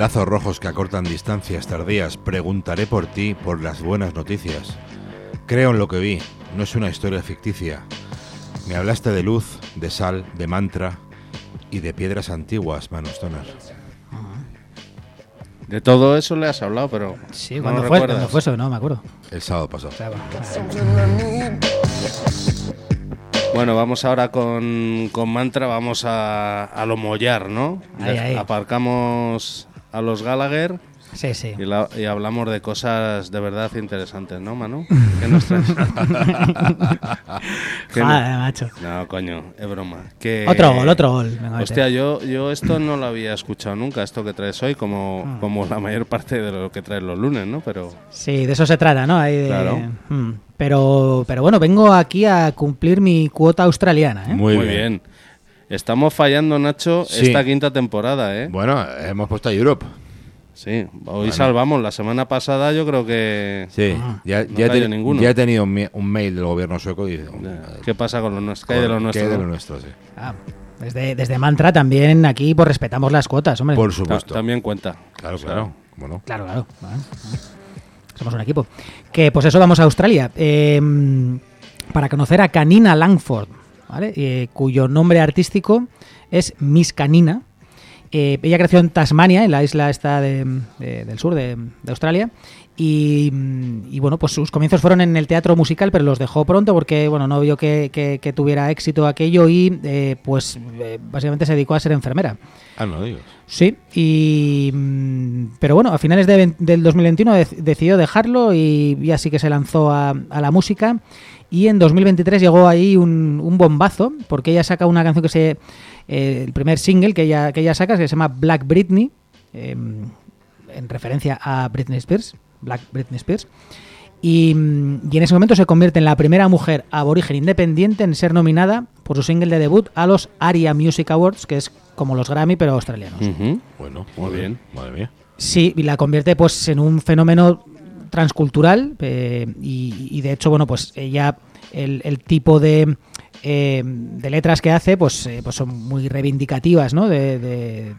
Lazos rojos que acortan distancias tardías. Preguntaré por ti, por las buenas noticias. Creo en lo que vi, no es una historia ficticia. Me hablaste de luz, de sal, de mantra y de piedras antiguas, Manu Stoner. De todo eso le has hablado, pero Sí, no ¿cuándo lo fue? recuerdas. ¿Cuándo fue eso? No me acuerdo. El sábado pasado. O sea, bueno, Bueno, vamos ahora con mantra, vamos a lo mollar, ¿no? Ahí. Aparcamos a los Gallagher sí, sí. y hablamos de cosas de verdad interesantes, ¿no, Manu? ¿Qué nos traes? ¿Qué no- Joder, macho. No, coño, es broma. Que- Otro gol. Venga, vete. Hostia, yo esto no lo había escuchado nunca, esto que traes hoy, como la mayor parte de lo que traes los lunes, ¿no? Pero Sí, de eso se trata, ¿no? Ahí de... Claro. Pero bueno, vengo aquí a cumplir mi cuota australiana, ¿eh? Muy muy bien. bien. Estamos fallando, Nacho, Sí. esta quinta temporada, ¿eh? Bueno, hemos puesto a Europe. Sí, hoy salvamos. La semana pasada yo creo que... Sí, ya cayó ninguno. ya he tenido un mail del gobierno sueco y... ¿Qué pasa con los nuestros? ¿Qué hay de los nuestros? ¿Qué hay de no? lo nuestro, sí. Ah, desde Mantra también aquí pues respetamos las cuotas, hombre. Por supuesto. También cuenta. Claro, claro. Bueno, Claro. Somos un equipo. Que pues eso, vamos a Australia. Para conocer a Canina Langford, ¿vale? Cuyo nombre artístico es Miss Canina. Ella creció en Tasmania, en la isla esta del sur de Australia. Y bueno, pues sus comienzos fueron en el teatro musical, pero los dejó pronto porque bueno, no vio que tuviera éxito aquello y básicamente se dedicó a ser enfermera. Ah, no digas. Sí, pero bueno, a finales del 2021 decidió dejarlo y así que se lanzó a la música. Y en 2023 llegó ahí un bombazo, porque ella saca una canción el primer single que ella saca, que se llama Black Britney, en referencia a Britney Spears, Black Britney Spears. Y en ese momento se convierte en la primera mujer aborigen independiente en ser nominada por su single de debut a los ARIA Music Awards, que es como los Grammy, pero australianos. Ujú. Bueno, Muy bien. Madre mía. Sí, y la convierte pues en un fenómeno transcultural y de hecho, bueno, pues ella, el tipo de letras que hace pues son muy reivindicativas, ¿no? de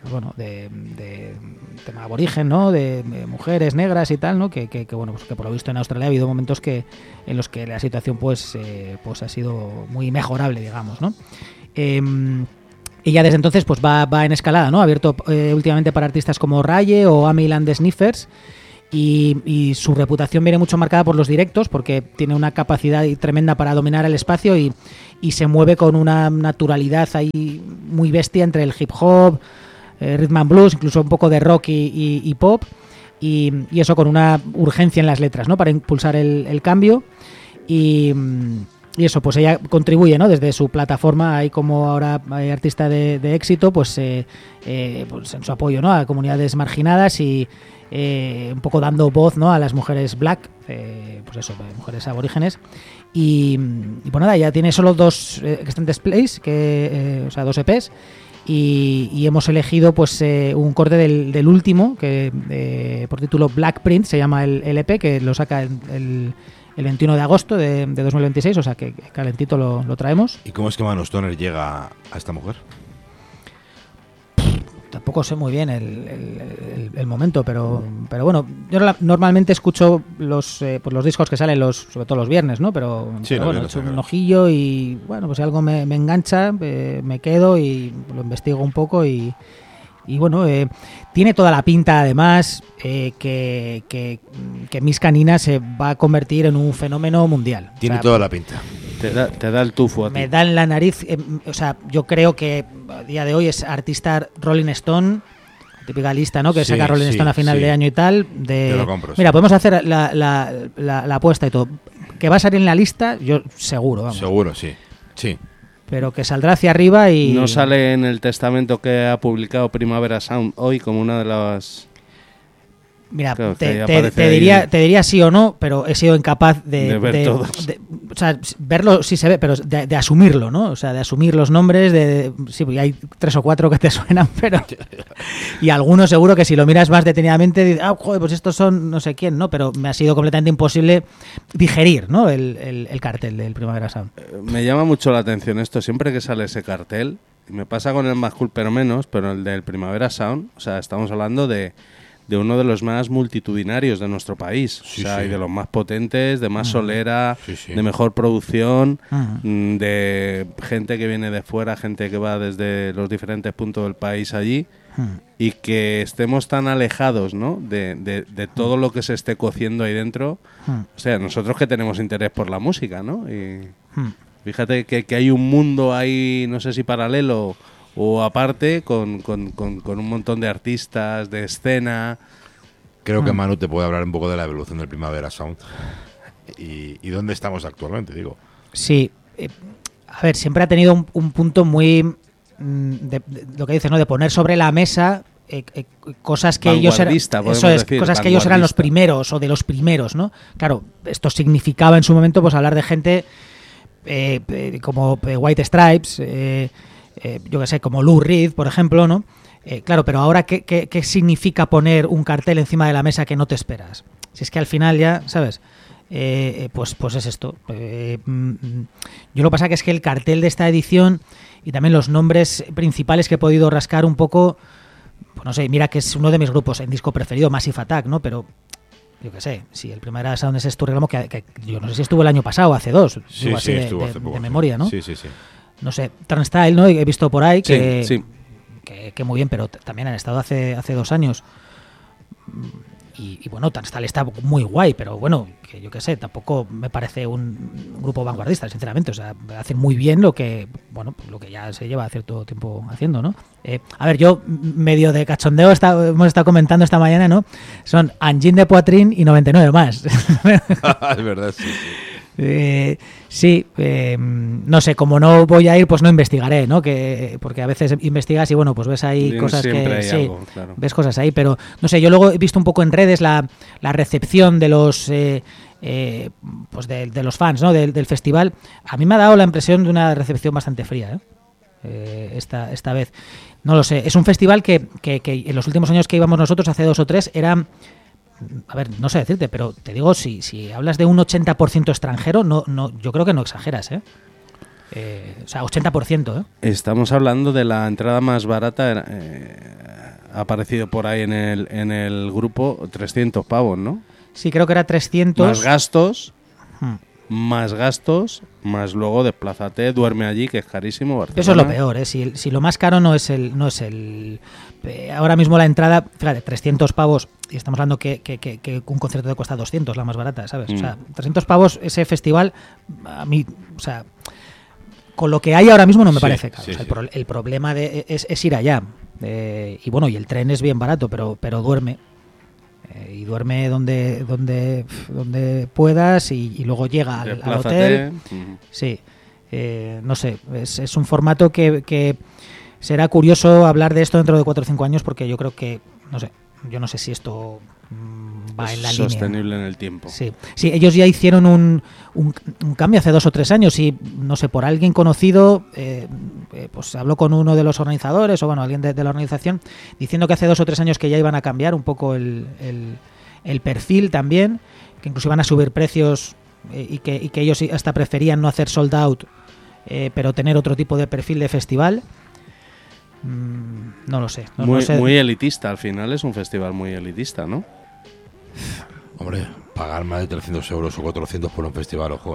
tema aborigen, ¿no? De mujeres negras y tal, ¿no? Que bueno, pues que por lo visto en Australia ha habido momentos en los que la situación pues ha sido muy mejorable, digamos, ¿no? Ella desde entonces pues va en escalada, ¿no? Ha abierto últimamente para artistas como Raye o Amil and the Sniffers. Y su reputación viene mucho marcada por los directos, porque tiene una capacidad tremenda para dominar el espacio y se mueve con una naturalidad ahí muy bestia entre el hip hop, rhythm and blues, incluso un poco de rock y pop, y eso con una urgencia en las letras, ¿no? Para impulsar el cambio y eso, pues ella contribuye, ¿no? Desde su plataforma, ahí como ahora artista de éxito, pues en su apoyo, ¿no? A comunidades marginadas y un poco dando voz, ¿no? A las mujeres black, pues eso, mujeres aborígenes. Y pues nada, ya tiene solo 2 extended plays, o sea, 2 EPs. Y hemos elegido pues un corte del último, que por título Black Print se llama el EP, que lo saca el 21 de agosto de 2026, o sea que calentito lo traemos. ¿Y cómo es que Manu Stoner llega a esta mujer? Tampoco sé muy bien el momento, pero bueno, yo normalmente escucho los discos que salen sobre todo los viernes, ¿no? Pero Sí, bueno, he viernes, hecho un claro. ojillo y bueno, pues si algo me engancha, me quedo y lo investigo un poco y bueno, tiene toda la pinta además que Miss Canina se va a convertir en un fenómeno mundial. Tiene O sea, toda la pinta. Te da el tufo a ti. me da en la nariz, o sea, yo creo que a día de hoy es artista Rolling Stone, típica lista, ¿no? Que Sí, saca Rolling sí, Stone a final sí. de año y tal. Te lo compro, Mira, sí. podemos hacer la apuesta y todo. Que va a salir en la lista, yo seguro, vamos. Seguro, sí. Sí. Pero que saldrá hacia arriba y... No sale en el testamento que ha publicado Primavera Sound hoy como una de las... Mira, Claro, que te aparece te diría sí o no, pero he sido incapaz De ver todos. o sea, verlo sí se ve, pero de asumirlo, ¿no? O sea, de asumir los nombres, sí, porque hay 3 o 4 que te suenan, pero... Y algunos seguro que si lo miras más detenidamente, dices, joder, pues estos son no sé quién, ¿no? Pero me ha sido completamente imposible digerir, ¿no? El cartel del Primavera Sound. Me llama mucho la atención esto. Siempre que sale ese cartel, me pasa con el Más Cool pero menos, pero el del Primavera Sound, o sea, estamos hablando de uno de los más multitudinarios de nuestro país, Sí, o sea, sí. y de los más potentes, de más solera, Sí, sí. de mejor producción, Ujú. de gente que viene de fuera, gente que va desde los diferentes puntos del país allí, y que estemos tan alejados, ¿no?, de todo lo que se esté cociendo ahí dentro. O sea, nosotros que tenemos interés por la música, ¿no? Y fíjate que hay un mundo ahí, no sé si paralelo o aparte, con un montón de artistas, de escena. Creo que Manu te puede hablar un poco de la evolución del Primavera Sound y dónde estamos actualmente, digo. Sí, a ver, siempre ha tenido un punto muy de lo que dices, ¿no? De poner sobre la mesa cosas que ellos eran, Vanguardista, podemos eso es, decir, cosas que ellos eran los vanguardista. primeros o de los primeros, ¿no? Claro, esto significaba en su momento pues hablar de gente como White Stripes, yo que sé, como Lou Reed, por ejemplo, ¿no? Claro, pero ahora ¿qué significa poner un cartel encima de la mesa que no te esperas? Si es que al final ya, ¿sabes? Pues es esto. Yo lo que pasa que es que el cartel de esta edición y también los nombres principales que he podido rascar un poco, pues no sé, mira que es uno de mis grupos en disco preferido, Massive Attack, ¿no? Pero yo qué sé, si el Primavera Sound es tu reclamo, que yo no sé si estuvo el año pasado o hace dos, Sí, digo sí, así estuvo de hace poco. memoria, ¿no? Sí, sí, sí. No sé, Turnstile, ¿no? He visto por ahí que, Sí. que muy bien, pero también han estado hace 2 años. Y bueno, Turnstile está muy guay, pero bueno, que yo qué sé, tampoco me parece un grupo vanguardista, sinceramente. O sea, hacen muy bien lo que ya se lleva cierto tiempo haciendo, ¿no? A ver, yo medio de cachondeo hemos estado comentando esta mañana, ¿no? Son Engine de Poitrine y 99 más. Es verdad, sí, sí. Sí, no sé, como no voy a ir, pues no investigaré, ¿no? Porque a veces investigas y bueno, pues ves ahí cosas Siempre hay sí, algo, claro. ves cosas ahí, pero no sé, yo luego he visto un poco en redes la recepción de los pues de los fans, ¿no? Del festival. A mí me ha dado la impresión de una recepción bastante fría, esta vez. No lo sé, es un festival que en los últimos años que íbamos nosotros, hace 2 o 3, era... A ver, no sé decirte, pero te digo, si hablas de un 80% extranjero, no, yo creo que no exageras, o sea, 80%, Estamos hablando de la entrada más barata, ha aparecido por ahí en el grupo 300 pavos, ¿no? Sí, creo que era 300. Más gastos, más luego desplázate, duerme allí, que es carísimo. Barcelona. Eso es lo peor, si lo más caro no es el ahora mismo la entrada, fíjate, 300 pavos, y estamos hablando que un concierto te cuesta 200, la más barata, ¿sabes? O sea, 300 pavos ese festival, a mí, o sea, con lo que hay ahora mismo no me parece caro. Sí, O sea, sí. el problema es ir allá. Y bueno, y el tren es bien barato, pero duerme. Y duerme donde puedas y luego llega al hotel. Sí, no sé, es un formato que será curioso hablar de esto dentro de 4 o 5 años, porque yo creo que, no sé, yo no sé si esto va en la línea. Sostenible en el tiempo. Sí, ellos ya hicieron un cambio hace 2 o 3 años y, no sé, por alguien conocido, pues habló con uno de los organizadores o, bueno, alguien de la organización, diciendo que hace 2 o 3 años que ya iban a cambiar un poco el perfil también, que incluso iban a subir precios y que ellos hasta preferían no hacer sold out, pero tener otro tipo de perfil de festival. No lo sé. No sé. Muy elitista, al final es un festival muy elitista, ¿no? Hombre, pagar más de 300 euros o 400 por un festival, ojo,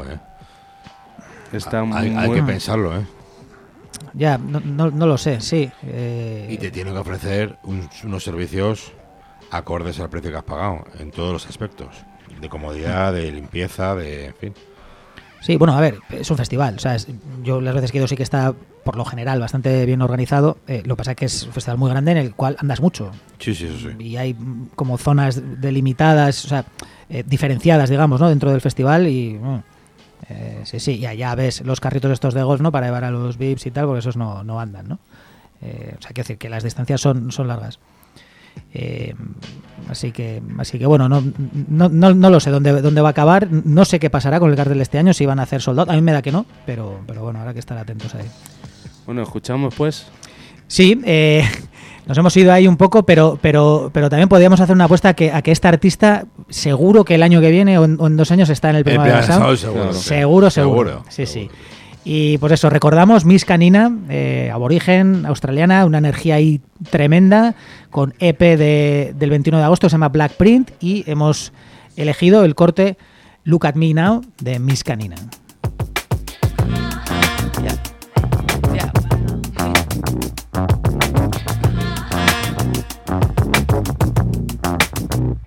hay que pensarlo, Ya, no lo sé, sí. Y te tienen que ofrecer unos servicios acordes al precio que has pagado, en todos los aspectos. De comodidad, de limpieza, en fin. Sí, bueno, a ver, es un festival. O sea, yo las veces que he ido sí que está, por lo general, bastante bien organizado. Lo que pasa es que es un festival muy grande en el cual andas mucho. Sí, eso sí. Y hay como zonas delimitadas, o sea, diferenciadas, digamos, ¿no? Dentro del festival y... sí, y allá ves los carritos estos de golf, ¿no? Para llevar a los VIPs y tal, porque esos no andan, ¿no? O sea, quiero decir que las distancias son largas. Así que bueno, no lo sé dónde va a acabar. No sé qué pasará con el cartel de este año, si van a hacer sold out. A mí me da que no, pero bueno, habrá que estar atentos ahí. Bueno, escuchamos pues. Sí, nos hemos ido ahí un poco, pero también podríamos hacer una apuesta a que este artista seguro que el año que viene o en 2 años está en el Primavera Sound. Seguro. Seguro. Sí. Y pues eso, recordamos Miss Canina, aborigen, australiana, una energía ahí tremenda, con EP del 21 de agosto, se llama Black Print, y hemos elegido el corte Look at Me Now de Miss Canina.